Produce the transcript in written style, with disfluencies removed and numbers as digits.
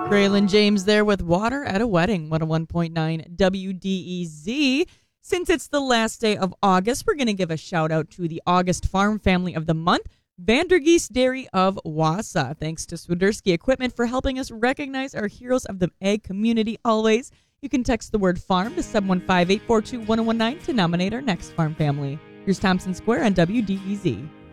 Braylon James there with Water at a Wedding, 101.9 WDEZ. Since it's the last day of August, we're going to give a shout out to the August Farm Family of the Month, Vandergeest Dairy of Wausau. Thanks to Swiderski Equipment for helping us recognize our heroes of the ag community always. You can text the word farm to 715-842-1019 to nominate our next farm family. Here's Thompson Square on WDEZ.